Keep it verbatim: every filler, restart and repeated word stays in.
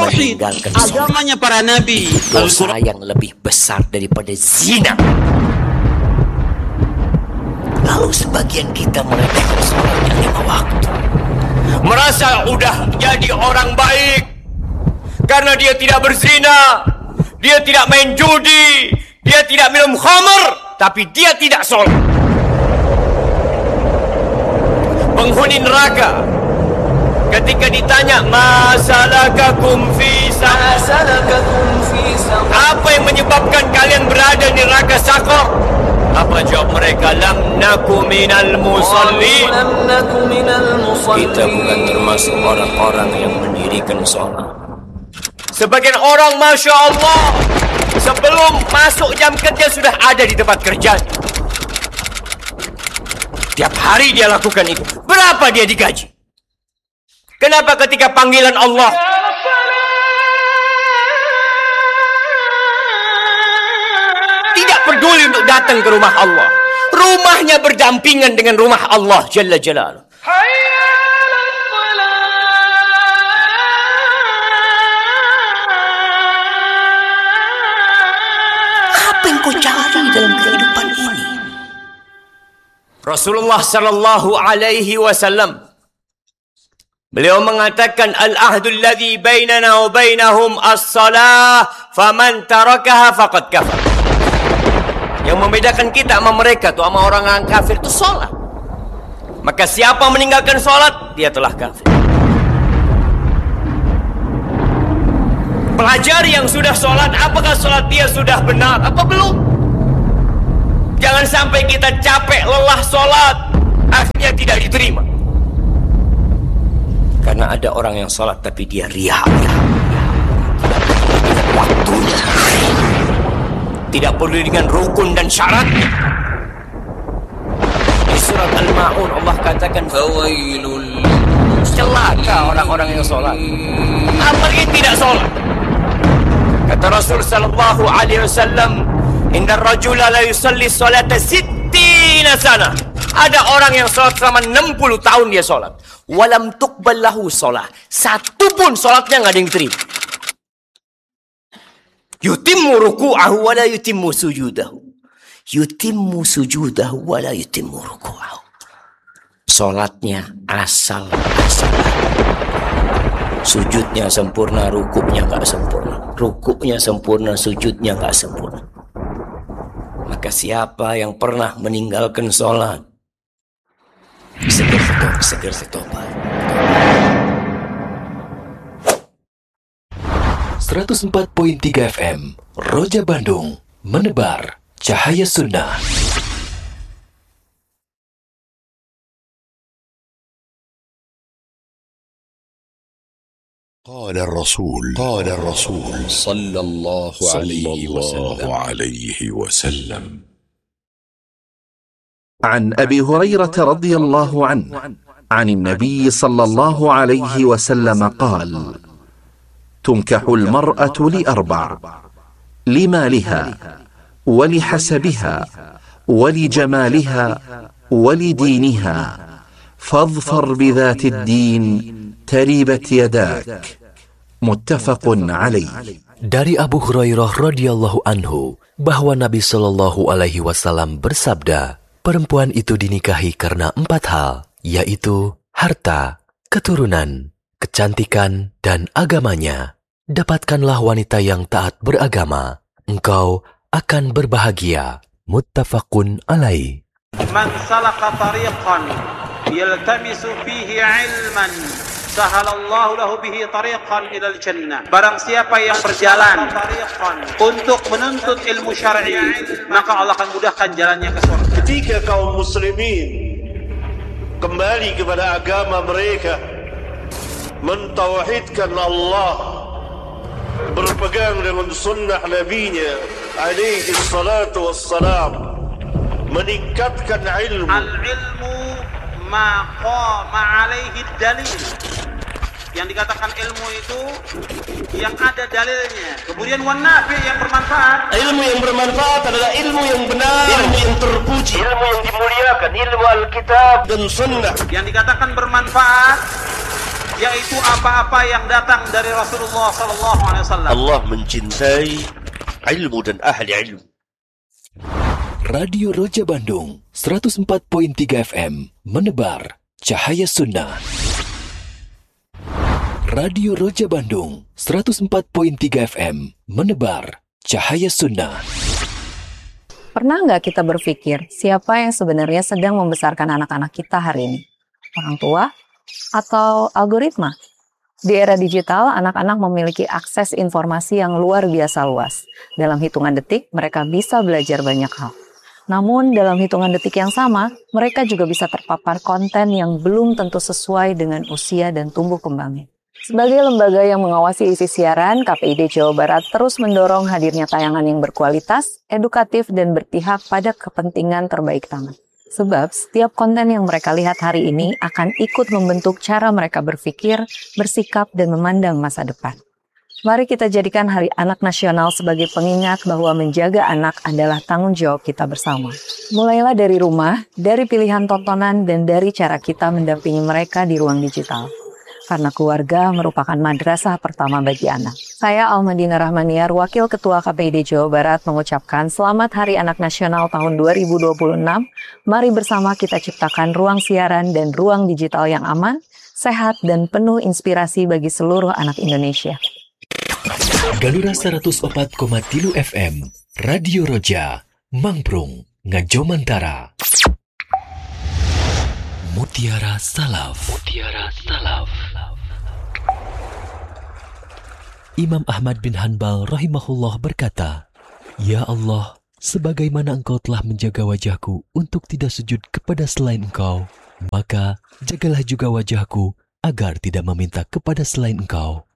tauhid, agamanya para nabi. Dosa yang lebih besar daripada zina. Lalu sebagian kita meremehkan sholatnya lima waktu, merasa udah jadi orang baik karena dia tidak berzina, dia tidak main judi, dia tidak minum khamr, tapi dia tidak sholat. Penghuni neraka ketika ditanya masalakakum fi saqar, apa yang menyebabkan kalian berada di neraka Saqar? Apa jawab mereka? Lam naku minal musallin. Kita bukan termasuk orang-orang yang mendirikan sholat. Sebagian orang, Masya Allah, sebelum masuk jam kerja sudah ada di tempat kerjanya. Tiap hari dia lakukan itu. Berapa dia digaji? Kenapa ketika panggilan Allah tidak peduli untuk datang ke rumah Allah? Rumahnya berdampingan dengan rumah Allah Jalla Jalaluh. Apa yang kau cari dalam kehidupan ini? Rasulullah sallallahu alaihi wasallam, beliau mengatakan, al-ahdul ladzi bainana wa bainahum as-salah, faman tarakaha faqad kafar. Yang membedakan kita sama mereka tuh, sama orang-orang kafir itu salat. Maka siapa meninggalkan salat, dia telah kafir. Pelajari yang sudah salat, apakah salat dia sudah benar apa belum? Jangan sampai kita capek lelah salat, akhirnya tidak diterima. Karena ada orang yang sholat tapi dia riya. Waktunya tidak perlu dengan rukun dan syaratnya. Di surat Al-Ma'un Allah katakan, fawailul, celaka orang-orang yang sholat, apalagi tidak sholat. Kata Rasul sallallahu alaihi wasallam, inna rajula la yusalli salata sittina sana. Ada orang yang sholat selama enam puluh tahun dia sholat. Walam tuqbal lahu sholat. Satu pun sholatnya nggak ada yang terima. Yutimmu ruku'ahu wala yutimmu sujudahu. Yutimmu sujudahu wala yutimmu ruku'ahu. Sholatnya asal-asal. Sujudnya sempurna, rukuknya nggak sempurna. Rukuknya sempurna, sujudnya nggak sempurna. Maka siapa yang pernah meninggalkan sholat, segera tobat, segera tobat. seratus empat koma tiga F M Roja Bandung, menebar cahaya sunnah. قال الرسول قال الرسول صلى الله عليه وسلم عن أبي هريرة رضي الله عنه عن النبي صلى الله عليه وسلم قال: تنكح المرأة لأربع: لمالها ولحسبها ولجمالها ولدينها فاظفر بذات الدين تربت يداك. Muttafaqun alaih. Dari Abu Hurairah radhiyallahu anhu bahwa Nabi Shallallahu alaihi wasallam bersabda, perempuan itu dinikahi karena empat hal, yaitu harta, keturunan, kecantikan, dan agamanya. Dapatkanlah wanita yang taat beragama, engkau akan berbahagia. Muttafaqun alaih. Man salaka tariqan yaltamisu fihi ilman sahalallahu lahu bihi tariqan ilal jannah. Barang siapa yang berjalan untuk menuntut ilmu syar'i, maka Allah akan mudahkan jalannya ke surga. Ketika kaum muslimin kembali kepada agama mereka, mentauhidkan Allah, berpegang dengan sunnah nabinya alaihi salatu wassalam, meningkatkan ilmu. Al-ilmu ma qama alaihi dalil. Yang dikatakan ilmu itu yang ada dalilnya. Kemudian wan nafi, yang bermanfaat. Ilmu yang bermanfaat adalah ilmu yang benar, ilmu yang terpuji, ilmu yang dimuliakan, ilmu Alkitab dan sunnah. Yang dikatakan bermanfaat yaitu apa-apa yang datang dari Rasulullah sallallahu alaihi wasallam. Allah mencintai ilmu dan ahli ilmu. Radio Roja Bandung seratus empat koma tiga F M menebar cahaya sunnah. Radio Roja Bandung seratus empat koma tiga F M menebar cahaya sunnah. Pernah nggak kita berpikir siapa yang sebenarnya sedang membesarkan anak-anak kita hari ini? Orang tua atau algoritma? Di era digital, anak-anak memiliki akses informasi yang luar biasa luas. Dalam hitungan detik, mereka bisa belajar banyak hal. Namun, dalam hitungan detik yang sama, mereka juga bisa terpapar konten yang belum tentu sesuai dengan usia dan tumbuh kembangnya. Sebagai lembaga yang mengawasi isi siaran, K P I D Jawa Barat terus mendorong hadirnya tayangan yang berkualitas, edukatif, dan berpihak pada kepentingan terbaik tamat. Sebab setiap konten yang mereka lihat hari ini akan ikut membentuk cara mereka berpikir, bersikap, dan memandang masa depan. Mari kita jadikan Hari Anak Nasional sebagai pengingat bahwa menjaga anak adalah tanggung jawab kita bersama. Mulailah dari rumah, dari pilihan tontonan, dan dari cara kita mendampingi mereka di ruang digital. Karena keluarga merupakan madrasah pertama bagi anak. Saya Almadina Rahmaniar, Wakil Ketua K P I D Jawa Barat, mengucapkan Selamat Hari Anak Nasional tahun dua ribu dua puluh enam. Mari bersama kita ciptakan ruang siaran dan ruang digital yang aman, sehat, dan penuh inspirasi bagi seluruh anak Indonesia. Galura seratus empat koma tiga F M, Radio Roja, Mangprung, Ngajomantara. Mutiara Salaf. Mutiara Salaf. Imam Ahmad bin Hanbal rahimahullah berkata, Ya Allah, sebagaimana Engkau telah menjaga wajahku untuk tidak sujud kepada selain Engkau, maka jagalah juga wajahku agar tidak meminta kepada selain Engkau.